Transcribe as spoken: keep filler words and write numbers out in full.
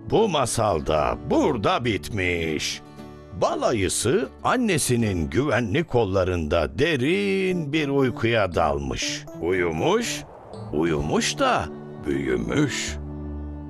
Bu masal da burada bitmiş. Bal ayısı annesinin güvenli kollarında derin bir uykuya dalmış. Uyumuş, uyumuş da büyümüş.